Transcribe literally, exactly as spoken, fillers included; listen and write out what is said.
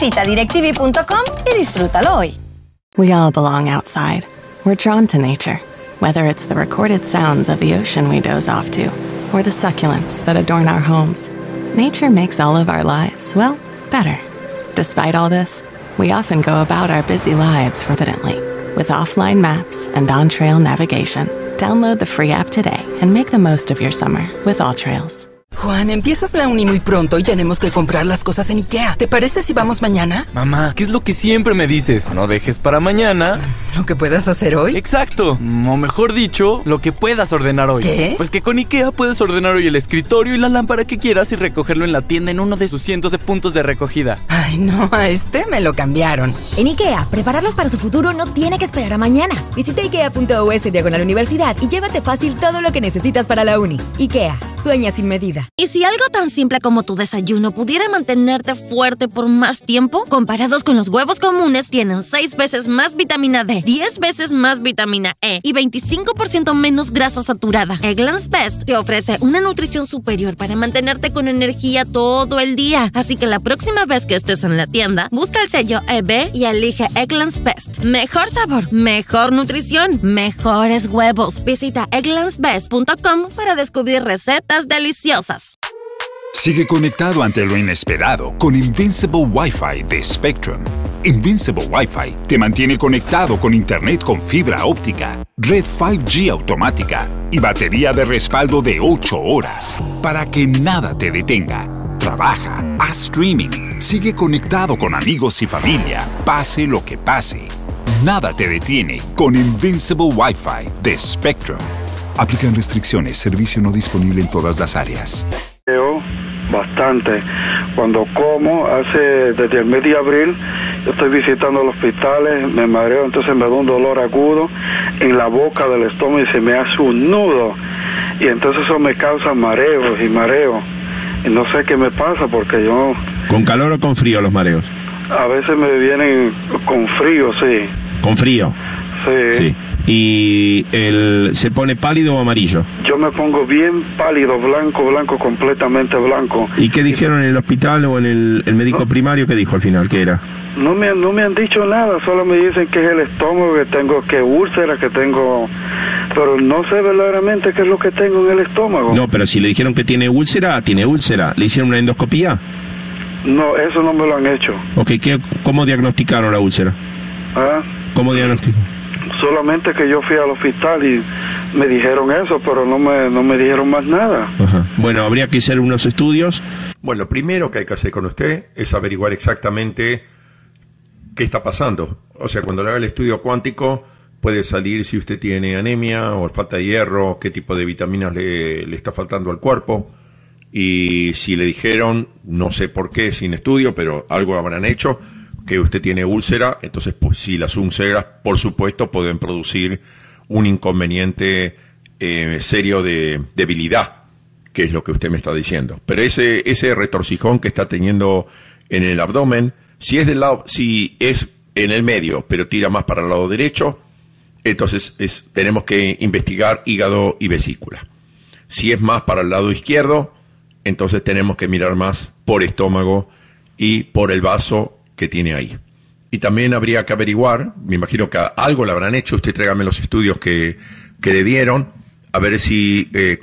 Visita directv punto com y disfrútalo hoy. We all belong outside. We're drawn to nature, whether it's the recorded sounds of the ocean we doze off to, or the succulents that adorn our homes. Nature makes all of our lives, well, better. Despite all this, we often go about our busy lives confidently. With offline maps and on-trail navigation, download the free app today and make the most of your summer with AllTrails. Juan, empiezas la uni muy pronto y tenemos que comprar las cosas en IKEA. ¿Te parece si vamos mañana? Mamá, ¿qué es lo que siempre me dices? No dejes para mañana ¿lo que puedas hacer hoy? Exacto, o mejor dicho, lo que puedas ordenar hoy. ¿Qué? Pues que con IKEA puedes ordenar hoy el escritorio y la lámpara que quieras y recogerlo en la tienda en uno de sus cientos de puntos de recogida. Ay, no, a este me lo cambiaron. En IKEA, prepararlos para su futuro no tiene que esperar a mañana. Visita ikea punto es diagonal universidad y llévate fácil todo lo que necesitas para la uni. IKEA, sueña sin medida. ¿Y si algo tan simple como tu desayuno pudiera mantenerte fuerte por más tiempo? Comparados con los huevos comunes, tienen seis veces más vitamina D, diez veces más vitamina E y veinticinco por ciento menos grasa saturada. Eggland's Best te ofrece una nutrición superior para mantenerte con energía todo el día. Así que la próxima vez que estés en la tienda, busca el sello E B y elige Eggland's Best. Mejor sabor, mejor nutrición, mejores huevos. Visita egglands best punto com para descubrir recetas deliciosas. Sigue conectado ante lo inesperado con Invincible Wi-Fi de Spectrum. Invincible Wi-Fi te mantiene conectado con internet con fibra óptica, red cinco G automática y batería de respaldo de ocho horas para que nada te detenga. Trabaja, haz streaming, sigue conectado con amigos y familia, pase lo que pase. Nada te detiene con Invincible Wi-Fi de Spectrum. Aplican restricciones, servicio no disponible en todas las áreas. Bastante. Cuando como, hace desde el mes de abril, yo estoy visitando los hospitales, me mareo, entonces me da un dolor agudo en la boca del estómago y se me hace un nudo. Y entonces eso me causa mareos y mareos. Y no sé qué me pasa porque yo... ¿Con calor o con frío los mareos? A veces me vienen con frío, sí. ¿Con frío? Sí. Sí. ¿Y el, se pone pálido o amarillo? Yo me pongo bien pálido, blanco, blanco, completamente blanco. ¿Y qué dijeron en el hospital o en el, el médico no, primario? ¿Qué dijo al final? ¿Qué era? No me, no me han dicho nada, solo me dicen que es el estómago, que tengo, que úlcera, que tengo... Pero no sé verdaderamente qué es lo que tengo en el estómago. No, pero si le dijeron que tiene úlcera, tiene úlcera. ¿Le hicieron una endoscopía? No, eso no me lo han hecho. Ok, ¿qué, ¿cómo diagnosticaron la úlcera? ¿Ah? ¿Cómo diagnosticaron? Solamente que yo fui al hospital y me dijeron eso, pero no me, no me dijeron más nada. Ajá. Bueno, habría que hacer unos estudios. Bueno, lo primero que hay que hacer con usted es averiguar exactamente qué está pasando. O sea, cuando le haga el estudio cuántico, puede salir si usted tiene anemia o falta de hierro, qué tipo de vitaminas le, le está faltando al cuerpo. Y si le dijeron, no sé por qué, sin estudio, pero algo habrán hecho, que usted tiene úlcera, entonces pues si las úlceras, por supuesto, pueden producir un inconveniente eh, serio de debilidad, que es lo que usted me está diciendo. Pero ese ese retorcijón que está teniendo en el abdomen, si es del lado, si es en el medio, pero tira más para el lado derecho, entonces es, tenemos que investigar hígado y vesícula. Si es más para el lado izquierdo, entonces tenemos que mirar más por estómago y por el vaso que tiene ahí. Y también habría que averiguar, me imagino que algo le habrán hecho, usted tráigame los estudios que, que le dieron, a ver si... Eh,